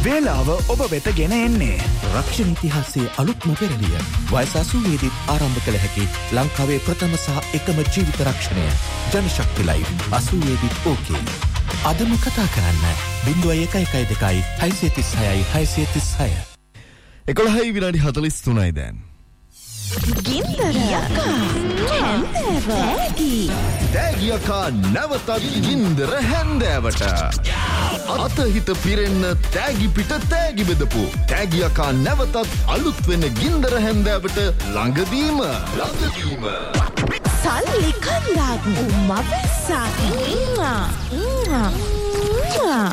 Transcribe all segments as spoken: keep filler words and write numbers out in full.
වේලාව ඔබ වෙත ගෙන එන්නේ රක්ෂණ ඉතිහාසයේ අලුත්ම පෙරළිය. වයස අසූ දී ආරම්භ කළ හැකි ලංකාවේ ප්‍රථම සහ එකම ජීවිත රක්ෂණය. ජනශක්ති ලයිව් අසූ දී ඕකේ. අදම කතා කරන්න ज़ीरो एक एक दो छह छह छह छह छह छह. එකොළහයි විනාඩි හතළිස් තුනයි දැන්. ගින්දර යකා හැන්දෑව තෑගි යකා නැවතත් ගින්දර හැන්දෑවට අතහිත පිරෙන්න තෑගි පිට තෑගි බෙදපු තෑගි යකා නැවතත් අලුත් වෙන ගින්දර හැන්දෑවට ළඟදීම ළඟදීම සල්ලි කන්දක් මවසා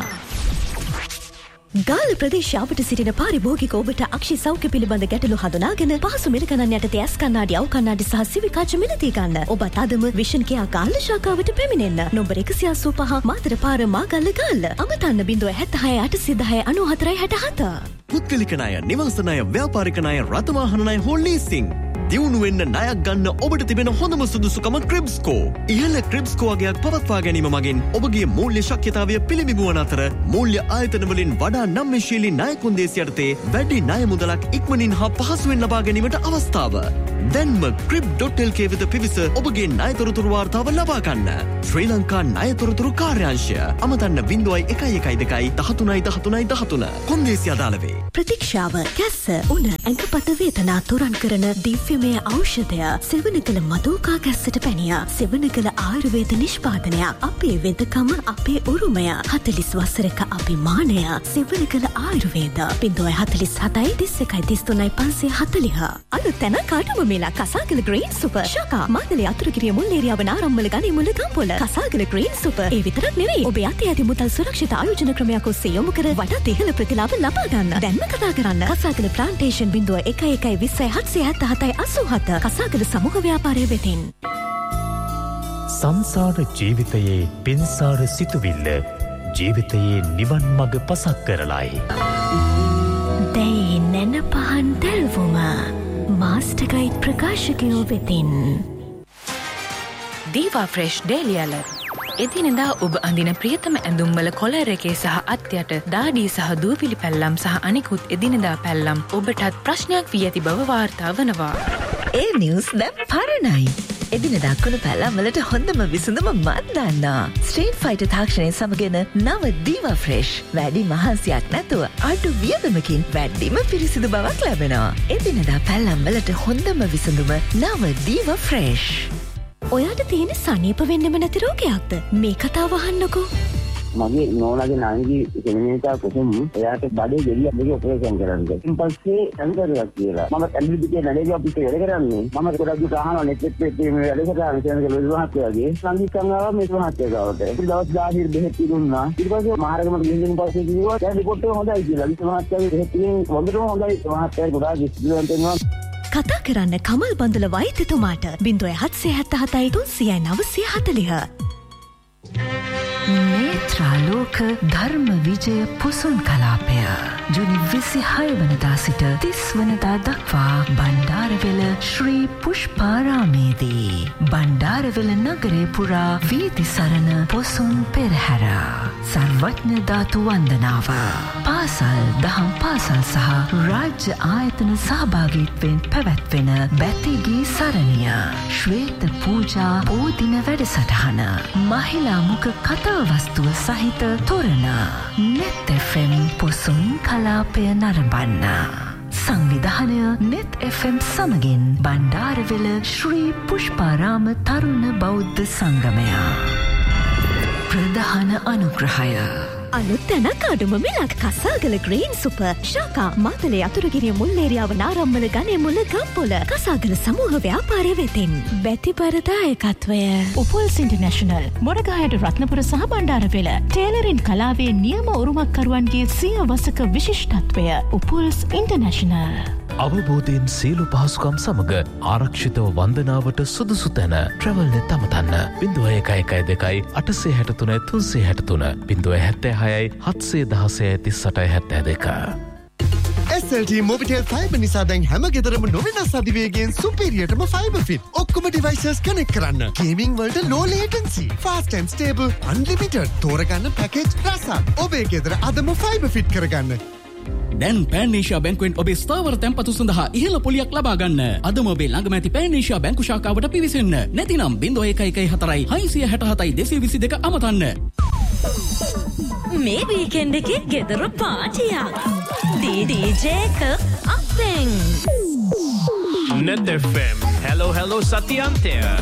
ගාල ප්‍රදේශාවට සිටින පාරිභෝගික ඔබට අක්ෂි සෞඛ්‍ය පිළිබඳ ගැටලු හඳුනාගෙන පහසු මිල ගණන් යටතේ ඇස් කණ්ණාඩි අවු කණ්ණාඩි සහ සිවි කාච මිලදී ගන්න. ඔබත් අදම විෂන් කියා ගාල්ල ශාඛාවට පැමිණෙන්න. නම්බර එකසිය අසූ පහ මාතර පාර මාගල්ල ගාල්ල. අමතන්න ज़ीरो सात हය අටසිය දහය අනූහතර හැටහත. පුද්ගලික ණය, නිවාස ණය, ව්‍යාපාරික ණය, රථ වාහන ණය හෝ ලීසිං. දියුණු වෙන්න ණයක් ගන්න ඔබට තිබෙන හොඳම සුදුසුකම ක්‍රිබ්ස්කෝ. ඉහළ ක්‍රිබ්ස්කෝ වගේක් පවත්වා ගැනීම මගින් ඔබගේ මූල්‍ය ශක්්‍යතාවය පිළිබිඹුවන අතර මූල්‍ය ආයතන වලින් වඩා නම්‍යශීලී ණය කොන්දේසි යටතේ වැඩි ණය මුදලක් ඉක්මනින් හා පහසුවෙන් ලබා ගැනීමට අවස්ථාව. දැන්ම ක්‍රිබ් ඩොට් එල් කේ වෙත පිවිස ඔබගේ ණය තොරතුරු වාර්තාව ලබා ගන්න. ශ්‍රී ලංකා ණය තොරතුරු කාර්යාංශය. අමතන්න ज़ीरो एक एक दो දහතුනයි දහතුනයි දහතුන. කොන්දේසි අදාළ වේ. ප්‍රතික්ෂාව කැස්ස උණ ඇඟපත වේදනා තුරන් කරන දිව්‍යමය ඖෂධය සෙවණකල මදෝකා කැස්සට පැනිය. සෙවණකල ආයුර්වේද නිෂ්පාදනය අපේ වෙදකම අපේ උරුමය. හතළිස් වසරක අභිමානය. සෙවණකල ආයුර්වේද ज़ीरो හතළිස් හතයි තිස් එකයි තිස් තුනයි පන්සිය හතළිහ. අලුත් තැන කාටුම මේලා කසාගල ග්‍රීන් සුපර් ශාකා මාතලේ අතුරුගිරිය මුල් ඒරියාව නාරම්මල ගණේ මුල ගම්පොළ කසාගල ග්‍රීන් සුපර්. ඒ විතරක් නෙවෙයි ඔබේ අතේ ඇති මුදල් සුරක්ෂිත ආයෝජන ක්‍රමයක් ඔස්සේ යොමු කර වඩාත් ඉහළ ප්‍රතිලාභ ලබා ගන්න. දැන්ම කතා කරන්න කසාගල ප්ලාන්ටේෂන් ज़ीरो एक एक විස්සයි හත්සිය හැත්තෑ අසූහත කසාගල සමූහ ව්‍යාපාරය වෙතින්. සංසාර ජීවිතයේ පින්සාර සිතුවිල්ල ජීවිතයේ නිවන් මඟ පසක් කරලයි. දැයි නැන පහන් දැල්වුම මාස්ටර්ගයිඩ් ප්‍රකාශකයෝ වෙතින්. දීවා ෆ්‍රෙෂ් ඩේලි ඇලර්ට්. එදිනෙදා ඔබ අඳින ප්‍රියතම ඇඳුම්වල කොලර් එකේ සහ අත්යට දාඩිය සහ දූවිලි පැල්ලම් සහ අනිකුත් එදිනෙදා පැල්ලම් ඔබටත් ප්‍රශ්නයක් වී ඇති බව වාර්තා වනවා. ඒ නිවුස් දැන් පරණයි. එදිනෙදා කුණු පැල්ලම් වලට හොඳම විසඳුම මන් දන්නා. ස්ට්‍රීට් ෆයිටර් තාක්ෂණය සමගන නව දීවා ෆ්‍රෙෂ්. වැඩි මහන්සියක් නැතුව අඩු වියදමකින් වැඩිම පිරිසිදු බවක් ලැබෙනවා. එදිනෙදා පැල්ලම් වලට හොඳම විසඳුම නව දීවා ෆ්‍රෙෂ්. ඔයාට තියෙන සනීප වෙන්නම නැති රෝගයක්ද? මේ කතාව අහන්නකෝ. මගේ නෝනාගේ නාන්ගේ කෙනෙක්ට කොහොම එයාට බඩේ ගෙඩියක් දෙක ඔපරේෂන් කරන්න. ඊට පස්සේ ඇන්කර්ලා කියලා. මම ඇන්ඩ්‍රියුගේ නඩේගේ අපිට වැඩ කරන්නේ. මම ගොඩක් දුර අහනවා නෙට් එකේ මේ වැඩ කරලා කියන ලොකු මහත්තයාගේ සංගීතංගාව මේ මහත්තයා ගාවට. ඒක දවස් දහය බෙහෙත් දුන්නා. ඊට පස්සේ මහරගම ගිහින් පස්සේ කිව්වා දැන් රිපෝට් එක හොඳයි කියලා. ඊට මහත්තයාගේ බෙහෙත් ටිකෙන් හොඳටම හොඳයි. මහත්තයා ගොඩාක් ඉස්තිරියන් දෙනවා. කතා කරන්න කමල් බඳුල වෛද්‍යතුමාට ज़ीरो හත්සිය හැත්තෑ හතයි තුන්සිය නවසිය හතළිහ. නේත්‍රාලෝක ධර්ම විජය පුසුන් කලාපය ජුනි විසිහය වනදා සිට තිස් වනදා දක්වා බණ්ඩාරවෙල ශ්‍රී පුෂ්පාරාමේදී බණ්ඩාරවෙල නගරේ පුරා වීදි සරණ පොසොන් පෙරහැර සර්වඥ ධාතු වන්දනාව පාසල් දහම් පාසල් සහ රාජ්‍ය ආයතන සහභාගීත්වයෙන් පැවැත්වෙන බැතිගී සරණිය ශ්වේත පූජා පෝදින වැඩසටහන මහිලා මුඛ කතා වස්තුව සහිත තොරණ නෙත් එෆ් එම් පොසොන් කලාපය නරඹන්න. සංවිධානය නෙත් එෆ් එම් සමගින් බණ්ඩාරවෙල ශ්‍රී පුෂ්පාරාම තරුණ බෞද්ධ සංගමය. ප්‍රධාන අනුග්‍රහය අලුත් තැනක් අඩුම මිලක් කසාගල ග්‍රීන් සුපර් ශාකා මාතලේ අතුරුගිරිය මුල් ඒරියාව නාරම්මල ගණේ මුල ගම්පොළ කසාගල සමූහ ව්‍යාපාරය වෙතින්. බැතිපරදායකත්වය උපුල්ස් ඉන්ටර්නැෂනල් මොරගහයට රත්නපුර සහ බණ්ඩාරවෙල ටේලරින් කලාවේ නියම උරුමකරුවන්ගේ සිය වසක විශිෂ්ටත්වය උපුල්ස් ඉන්ටර්නැෂනල්. අවබෝධයෙන් සියලු පහසුකම් සමග ආරක්ෂිතව වන්දනාවට සුදුසු තැන ට්‍රැවල්නෙත් අමතන්න. ज़ीरो एक एक दो आठ सात තුන තුන් सात තුන ज़ीरो सात හයයි හත්සිය දහසය තිස් අටයි හැත්තෑ දෙක. S L T Mobitel Fiber නිසා දැන් හැම ගෙදරම නොවෙනස් අධිවේගයෙන් සුපිරියටම ෆයිබර් ෆිට ඔක්කොම ඩිවයිසස් කනෙක්ට් කරන්න. ගේමින් වලට low latency, fast and stable, unlimited තෝරගන්න පැකේජ් රසක්. ඔබේ ගෙදර අදම ෆයිබර් ෆිට කරගන්න. දැන් පෑන් ඒෂියා බැංකුවෙන් ඔබේ ස්ථාවර තැන්පතු සඳහා ඉහළ පොලියක් ලබා ගන්න. අදම ඔබේ ළඟම ඇති පෑන් ඒෂියා බැංකු ශාඛාවට පිවිසෙන්න. නැතිනම් ज़ीरो एक एक चार හයසිය හැටහතයි දෙසිය විසි දෙක අමතන්න. මේ වීකෙන්ඩ් එකේ ගෙදර පාටියක්. ඩීජේ එක අපෙන්. Net F M. Hello, hello, Satyantya.